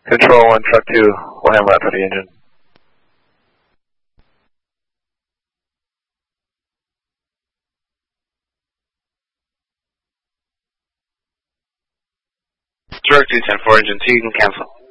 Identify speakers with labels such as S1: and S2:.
S1: Control 1, truck 2, we'll handle that for the engine.
S2: Truck 2, 10-4, engine 2, you can cancel.